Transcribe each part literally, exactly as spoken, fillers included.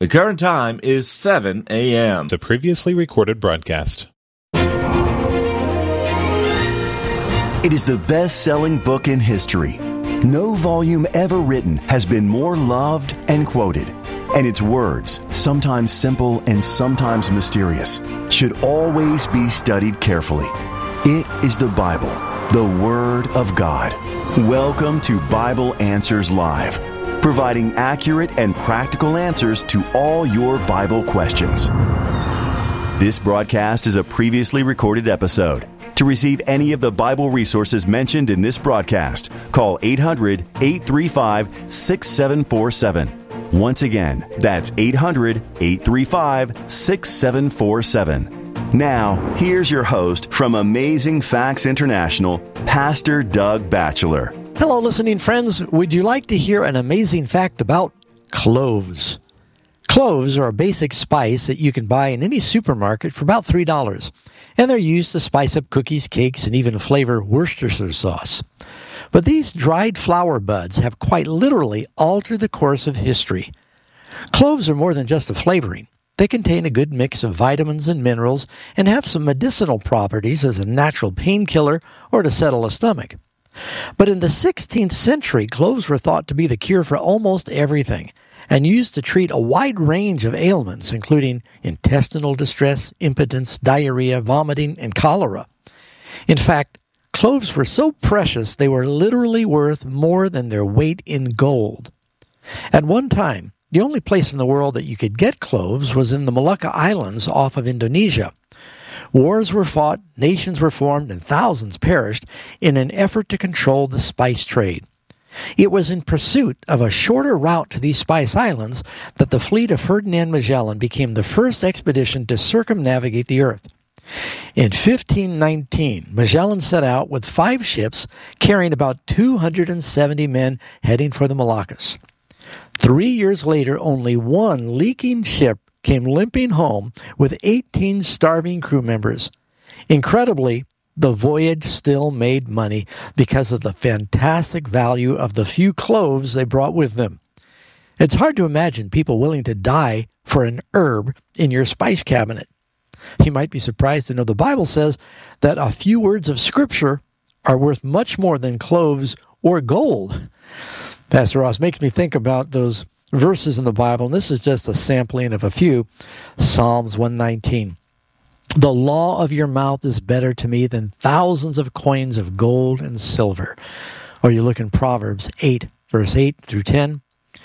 The current time is seven a.m. The previously recorded broadcast. It is the best-selling book in history. No volume ever written has been more loved and quoted. And its words, sometimes simple and sometimes mysterious, should always be studied carefully. It is the Bible, the Word of God. Welcome to Bible Answers Live, providing accurate and practical answers to all your Bible questions. This broadcast is a previously recorded episode. To receive any of the Bible resources mentioned in this broadcast, call eight hundred, eight three five, six seven four seven. Once again, that's eight hundred, eight three five, six seven four seven. Now, here's your host from Amazing Facts International, Pastor Doug Batchelor. Hello, listening friends. Would you like to hear an amazing fact about cloves? Cloves are a basic spice that you can buy in any supermarket for about three dollars, and they're used to spice up cookies, cakes, and even flavor Worcestershire sauce. But these dried flower buds have quite literally altered the course of history. Cloves are more than just a flavoring. They contain a good mix of vitamins and minerals and have some medicinal properties as a natural painkiller or to settle a stomach. But in the sixteenth century, cloves were thought to be the cure for almost everything and used to treat a wide range of ailments, including intestinal distress, impotence, diarrhea, vomiting, and cholera. In fact, cloves were so precious they were literally worth more than their weight in gold. At one time, the only place in the world that you could get cloves was in the Molucca Islands off of Indonesia. Wars were fought, nations were formed, and thousands perished in an effort to control the spice trade. It was in pursuit of a shorter route to these Spice Islands that the fleet of Ferdinand Magellan became the first expedition to circumnavigate the earth. In fifteen nineteen, Magellan set out with five ships carrying about two hundred seventy men heading for the Moluccas. Three years later, only one leaking ship came limping home with eighteen starving crew members. Incredibly, the voyage still made money because of the fantastic value of the few cloves they brought with them. It's hard to imagine people willing to die for an herb in your spice cabinet. You might be surprised to know the Bible says that a few words of Scripture are worth much more than cloves or gold. Pastor Ross makes me think about those verses in the Bible, and this is just a sampling of a few. Psalms one nineteen. The law of your mouth is better to me than thousands of coins of gold and silver. Or you look in Proverbs eight, verse eight through ten.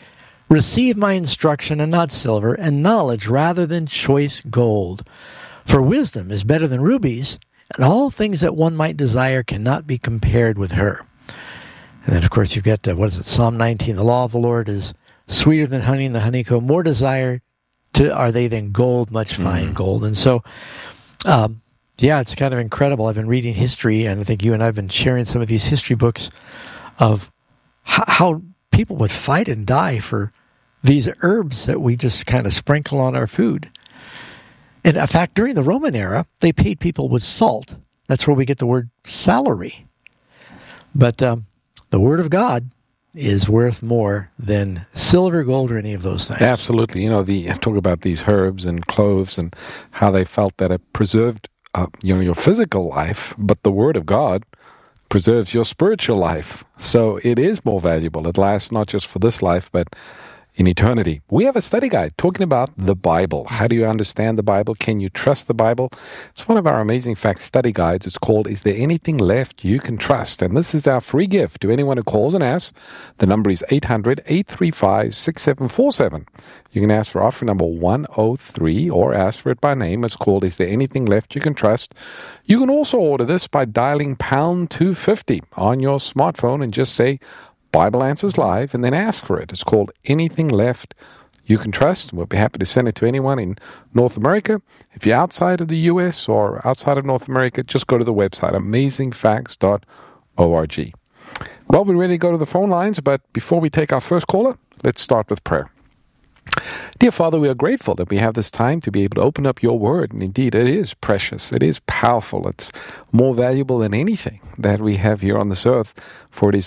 Receive my instruction and not silver, and knowledge rather than choice gold. For wisdom is better than rubies, and all things that one might desire cannot be compared with her. And then, of course, you've got, uh, what is it, Psalm nineteen. The law of the Lord is sweeter than honey and the honeycomb. More desire to are they than gold, much fine mm. gold. And so, um, yeah, it's kind of incredible. I've been reading history, and I think you and I have been sharing some of these history books of how, how people would fight and die for these herbs that we just kind of sprinkle on our food. And in fact, during the Roman era, they paid people with salt. That's where we get the word salary. But um, the Word of God is worth more than silver, gold, or any of those things. Absolutely. You know, the talk about these herbs and cloves and how they felt that it preserved, uh, you know, your physical life, but the Word of God preserves your spiritual life. So it is more valuable. It lasts not just for this life, but in eternity. We have a study guide talking about the Bible. How do you understand the Bible? Can you trust the Bible? It's one of our Amazing Facts study guides. It's called, Is There Anything Left You Can Trust? And this is our free gift to anyone who calls and asks. The number is eight hundred, eight three five, six seven four seven. You can ask for offering number one oh three or ask for it by name. It's called, Is There Anything Left You Can Trust? You can also order this by dialing pound two fifty on your smartphone and just say, Bible Answers Live, and then ask for it. It's called Anything Left You Can Trust. We'll be happy to send it to anyone in North America. If you're outside of the U S or outside of North America, just go to the website, amazing facts dot org. Well, we're ready to go to the phone lines, but before we take our first caller, let's start with prayer. Dear Father, we are grateful that we have this time to be able to open up your word. And indeed, it is precious. It is powerful. It's more valuable than anything that we have here on this earth. For it is